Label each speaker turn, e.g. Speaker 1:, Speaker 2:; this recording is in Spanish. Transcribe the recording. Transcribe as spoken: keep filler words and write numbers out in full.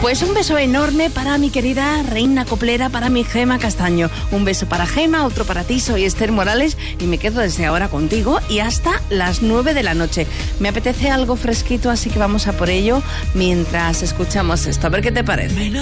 Speaker 1: Pues un beso enorme para mi querida reina coplera, para mi Gema Castaño. Un beso para Gema, otro para ti, soy Esther Morales y me quedo desde ahora contigo y hasta las nueve de la noche. Me apetece algo fresquito, así que vamos a por ello mientras escuchamos esto. A ver qué te parece.